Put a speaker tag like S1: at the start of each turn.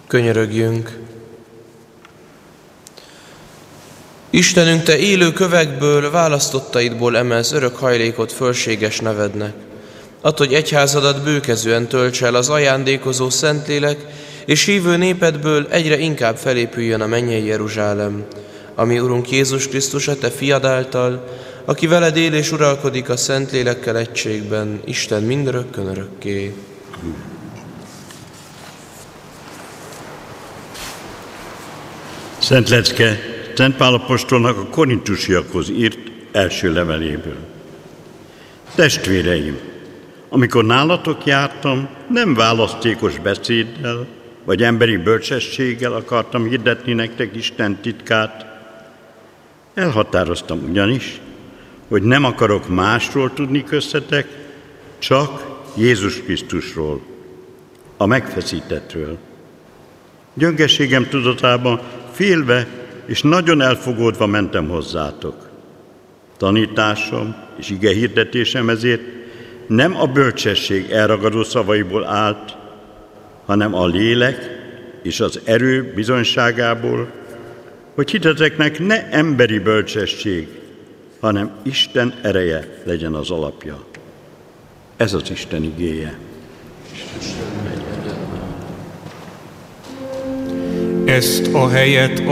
S1: Könyörögjünk! Istenünk, Te élő kövekből, választottaidból emelsz örök hajlékot fölséges nevednek. Add, hogy egyházadat bőkezően tölts el az ajándékozó Szentlélek, és hívő népedből egyre inkább felépüljön a mennyei Jeruzsálem, ami Urunk Jézus Krisztus, a Te fiad által, aki veled él és uralkodik a Szentlélekkel egységben, Isten mindörökkön örökké.
S2: Szent Lecke Szent Pál apostolnak a korintusiakhoz írt első leveléből. Testvéreim, amikor nálatok jártam, nem választékos beszéddel, vagy emberi bölcsességgel akartam hirdetni nektek Isten titkát. Elhatároztam ugyanis, hogy nem akarok másról tudni köztetek, csak Jézus Krisztusról, a megfeszítettről. Gyöngességem tudatában félve és nagyon elfogódva mentem hozzátok. Tanításom és ige hirdetésem ezért nem a bölcsesség elragadó szavaiból állt, hanem a lélek és az erő bizonyságából, hogy hiteteknek ne emberi bölcsesség, hanem Isten ereje legyen az alapja. Ez az Isten igéje.
S3: Ezt a helyet